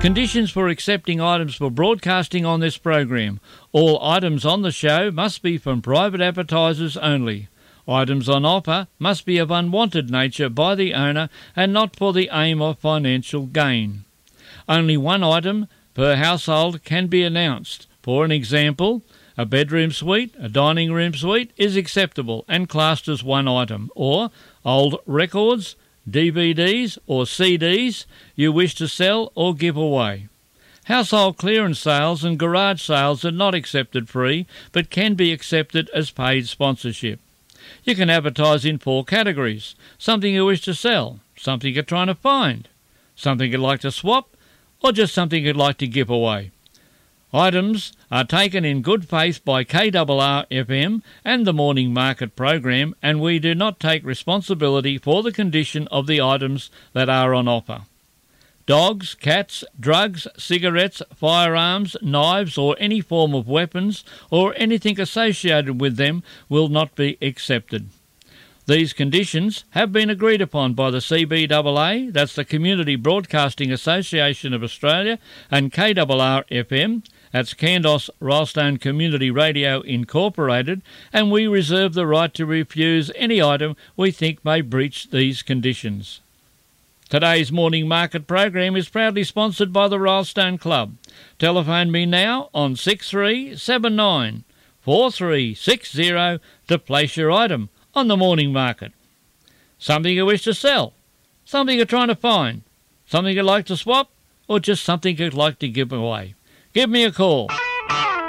Conditions for accepting items for broadcasting on this program. All items on the show must be from private advertisers only. Items on offer must be of unwanted nature by the owner and not for the aim of financial gain. Only one item per household can be announced. For an example, a bedroom suite, a dining room suite is acceptable and classed as one item, or old records, DVDs or CDs you wish to sell or give away. Household clearance sales and garage sales are not accepted free, but can be accepted as paid sponsorship. You can advertise in 4 categories: something you wish to sell, something you're trying to find, something you'd like to swap, or just something you'd like to give away. Items are taken in good faith by KRR-FM and the Morning Market program, and we do not take responsibility for the condition of the items that are on offer. Dogs, cats, drugs, cigarettes, firearms, knives or any form of weapons or anything associated with them will not be accepted. These conditions have been agreed upon by the CBAA, that's the Community Broadcasting Association of Australia, and KRR-FM, that's Kandos Rylstone Community Radio Incorporated, and we reserve the right to refuse any item we think may breach these conditions. Today's Morning Market program is proudly sponsored by the Rylstone Club. Telephone me now on 6379 4360 to place your item on the Morning Market. Something you wish to sell, something you're trying to find, something you'd like to swap, or just something you'd like to give away. Give me a call.